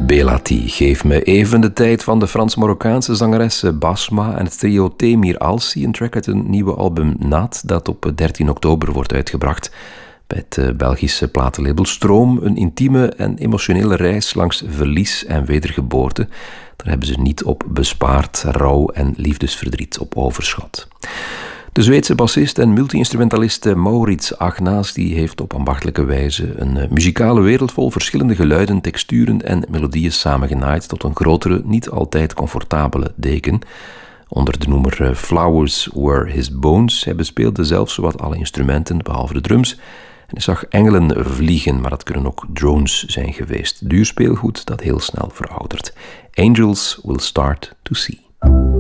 Belati, geef me even de tijd van de Frans-Marokkaanse zangeres Basma en het trio Temir Alsi, een track uit een nieuwe album Naad, dat op 13 oktober wordt uitgebracht bij het Belgische platenlabel Stroom. Een intieme en emotionele reis langs verlies en wedergeboorte. Daar hebben ze niet op bespaard, rouw en liefdesverdriet op overschot. De Zweedse bassist en multi-instrumentalist Maurits Agnaas die heeft op ambachtelijke wijze een muzikale wereld vol verschillende geluiden, texturen en melodieën samengenaaid tot een grotere, niet altijd comfortabele deken. Onder de noemer Flowers Were His Bones. Hij bespeelde zelfs zowat alle instrumenten, behalve de drums. En hij zag engelen vliegen, maar dat kunnen ook drones zijn geweest. Duur speelgoed dat heel snel veroudert. Angels will start to see.